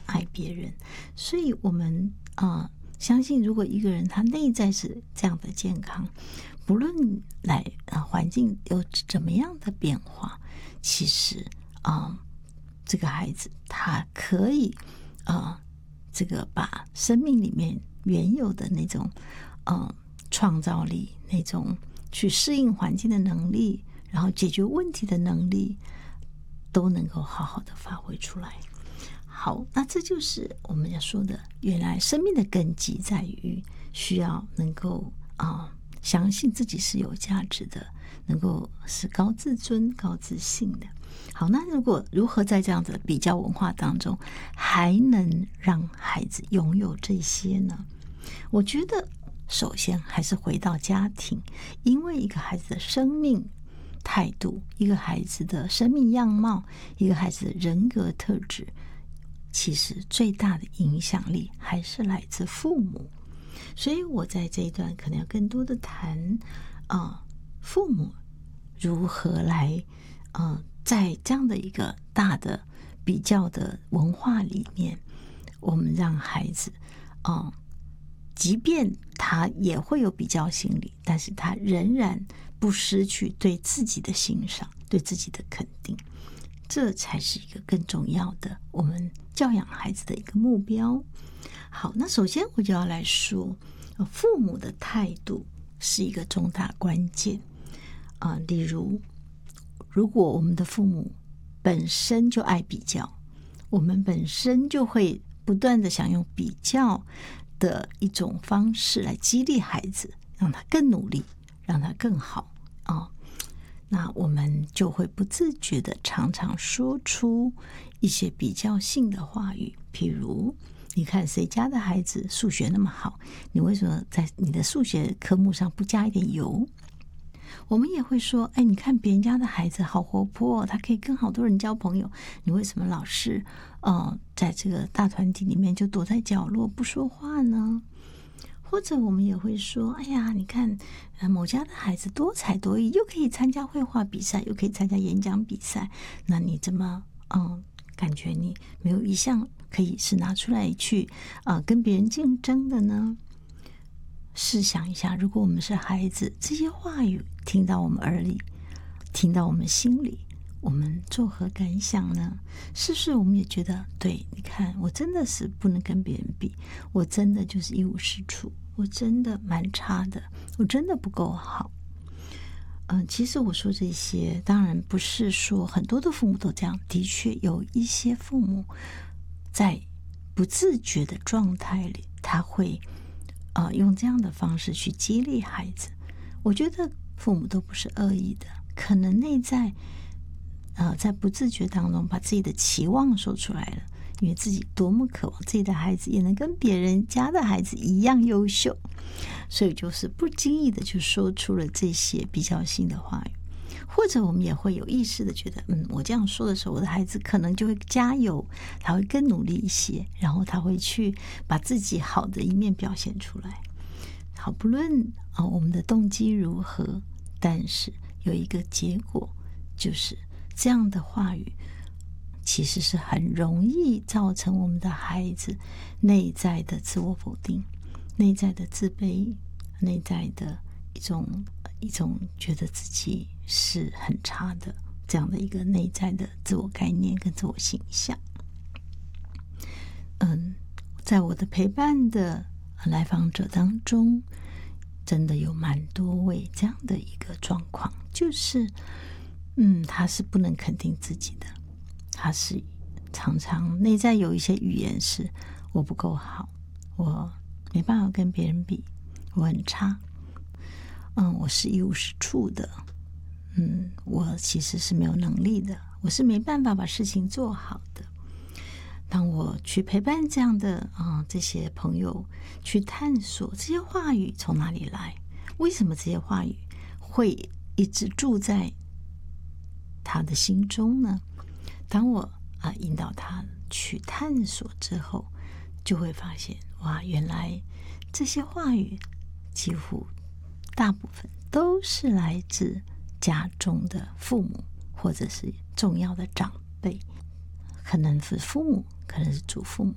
爱别人。所以我们相信如果一个人他内在是这样的健康，不论环境有怎么样的变化，其实这个孩子他可以这个把生命里面原有的那种创造力，那种去适应环境的能力，然后解决问题的能力，都能够好好的发挥出来。好，那这就是我们要说的，原来生命的根基在于需要能够相信自己是有价值的，能够是高自尊、高自信的。好，那如何在这样子的比较文化当中，还能让孩子拥有这些呢？我觉得首先还是回到家庭，因为一个孩子的生命态度，一个孩子的生命样貌，一个孩子的人格特质，其实最大的影响力还是来自父母。所以我在这一段可能要更多的谈父母如何来在这样的一个大的比较的文化里面，我们让孩子即便他也会有比较心理，但是他仍然不失去对自己的欣赏，对自己的肯定，这才是一个更重要的我们教养孩子的一个目标。好，那首先我就要来说父母的态度是一个重大关键例如果我们的父母本身就爱比较，我们本身就会不断的想用比较的一种方式来激励孩子，让他更努力，让他更好那我们就会不自觉的常常说出一些比较性的话语，譬如你看谁家的孩子数学那么好，你为什么在你的数学科目上不加一点油？我们也会说，你看别人家的孩子好活泼他可以跟好多人交朋友，你为什么老是在这个大团体里面就躲在角落不说话呢？或者我们也会说，哎呀，你看某家的孩子多才多艺，又可以参加绘画比赛，又可以参加演讲比赛，那你怎么感觉你没有一项可以是拿出来去跟别人竞争的呢？试想一下，如果我们是孩子，这些话语听到我们耳里，听到我们心里，我们作何感想呢？是不是我们也觉得，对，你看我真的是不能跟别人比，我真的就是一无是处，我真的蛮差的，我真的不够好。其实我说这些当然不是说很多的父母都这样，的确有一些父母在不自觉的状态里，他会用这样的方式去激励孩子。我觉得父母都不是恶意的，可能内在在不自觉当中把自己的期望说出来了，因为自己多么渴望自己的孩子也能跟别人家的孩子一样优秀，所以就是不经意的就说出了这些比较性的话语。或者我们也会有意识的觉得我这样说的时候，我的孩子可能就会加油，他会更努力一些，然后他会去把自己好的一面表现出来。好，不论我们的动机如何，但是有一个结果，就是这样的话语其实是很容易造成我们的孩子内在的自我否定，内在的自卑，内在的一种觉得自己是很差的这样的一个内在的自我概念跟自我形象。在我的陪伴的来访者当中，真的有蛮多位这样的一个状况，就是他是不能肯定自己的，他是常常内在有一些语言是我不够好，我没办法跟别人比，我很差，我是一无是处的，我其实是没有能力的，我是没办法把事情做好的。当我去陪伴这样的这些朋友去探索这些话语从哪里来，为什么这些话语会一直住在他的心中呢？当我引导他去探索之后，就会发现哇，原来这些话语几乎大部分都是来自家中的父母或者是重要的长辈，可能是父母，可能是祖父母，